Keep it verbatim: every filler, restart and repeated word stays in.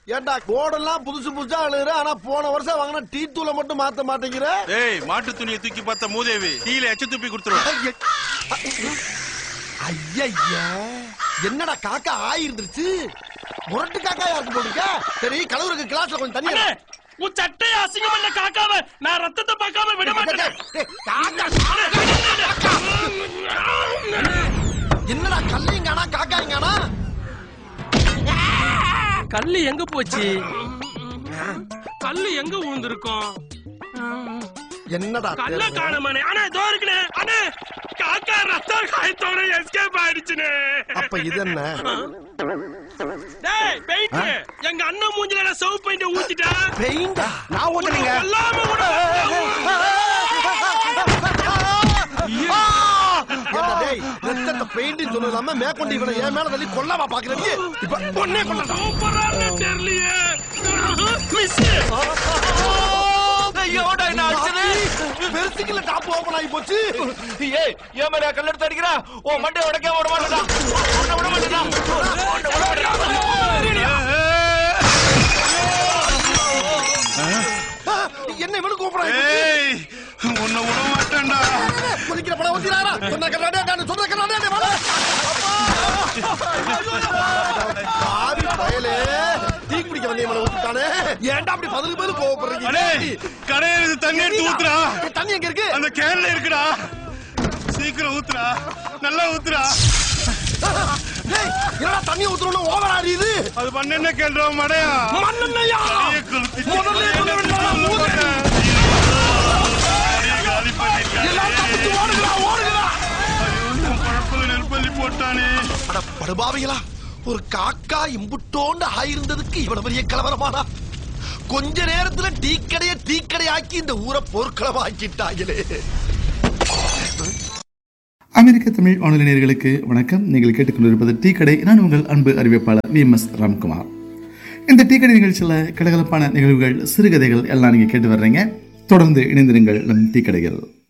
ஏண்டா கோடெல்லாம் புதுசு புதுசா அழுகுற, ஆனா போன வருஷம் வாங்கின டீ தூளை மட்டும் மாத்த மாட்டேங்கிற. ஏய், மாட்டு துணியை தூக்கி பார்த்த மூதேவி டீல எச்ச துப்பி கொடுத்துருவோம். ஐயா, என்னடா காக்கா ஆயிருந்துருச்சு. முரட்டு காக்கா யாருக்கு போட்டுருக்க? சரி, கலவருக்கு கிளாஸ்ல கொஞ்சம் தண்ணி. உன் சட்டையை அசிங்கம் பண்ண காக்காவ நான் ரத்தத்தை பார்க்காம விட மாட்டேன். என்னடா கல்லிங்கானா காக்காய்ங்கானா? கல்லு எங்க போச்சு? கல்லு எங்க விழுந்திருக்கும்? என்னடா கல்ல காணமானே. அண்ணே தோ இருக்குனே. அண்ணே காக்கா ரத்த காயத்தோட எஸ்கேப் ஆயிடுச்சுனே. அப்ப இது என்ன? டேய் பெயிண்ட், எங்க அண்ணன் மூஞ்சில நான் சவுப் பெயிண்ட் ஊத்திட்டா. பெயிண்ட் நான் ஊத்துறீங்க. எல்லாமே கூட டேய் ரத்தத்தை பெயிண்ட் சொல்லாம மேற்கொண்டு இவனை ஏன் மேல தள்ளி கொல்லாமா பாக்குறீங்க? இப்ப பொண்ணே கொல்ல சூப்பரான தெரியலையே. மிஸ் ஐயோடா என்ன ஆச்சுது? பெருசுக்குள்ள டாப் ஓபன் ஆகி போச்சு. ஏய் ஏன் மேல கல்ல எடுத்து அடிக்கிறா? ஓ மண்டை உடைக்க விட மாட்டடா. உன்னை விட மாட்டடா. என்ன இவனு கூப்பிடுறாங்க? ஏய், உன்னை விட மாட்டேன்டா. குதிக்கிற படம் ஊத்திராரா? சொன்ன கண்ணாடே நான் சொன்ன கண்ணாடே வாடா. பாவி பயலே, டீ குடிக்க வந்தே மேல ஊத்திட்டானே. ஏன்டா அப்படி பதில் பதில் கோவப்படுறீங்க? அடே, கடையில தண்ணி எடுத்து ஊத்துறா. தண்ணி எங்க இருக்கு? அந்த கேன்ல இருக்குடா. சீக்கிரம் ஊத்துறா, நல்லா ஊத்துறா. டேய், என்னடா தண்ணி ஊத்துறோம்னு ஓவர் ஆறியுது? அது பண்ண கேள்றா மடையா. மண்ணெண்ணெயா? முதல்ல சொல்ல வேண்டாம். ஊத்து. எல்லாம் தப்பிச்சு ஓடுங்கடா, ஓடுங்கடா. பழப்பல நெருப்பள்ளி போட்டானே. அட படுபாவிகளா, ஒரு காக்கா இம்புட்டோண்டு ஆயிருந்ததுக்கு இவ்வளவு பெரிய கலவரமானா? கொஞ்ச நேரத்துல டீ கடைய டீ கடையாக்கி இந்த ஊரை போர்க்களமாக்கிட்டாங்களே. அமெரிக்க தமிழ் வானொலி நேயர்களுக்கு வணக்கம். நீங்கள் கேட்டுக்கொண்டிருப்பது டீ கடை. நான் உங்கள் அன்பு அறிவிப்பாளர் வி எம் எஸ் ராம்குமார். இந்த டீ கடை நிகழ்ச்சியில் கலகலப்பான நிகழ்வுகள், சிறுகதைகள் எல்லாம் நீங்கள் கேட்டு வர்றீங்க. தொடர்ந்து இணைந்திருங்கள் நம் டீ கடைகள்.